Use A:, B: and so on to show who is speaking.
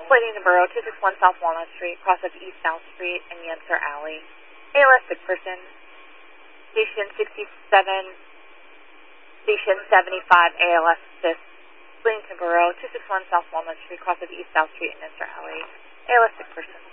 A: Waiting Borough, 261 South Walnut Street, cross of East South Street and Yenser Alley. ALS sick person, Station 67, Station 75, ALS assist. Waiting Borough, 261 South Walnut Street, cross of East South Street and Yenser Alley. ALS sick person.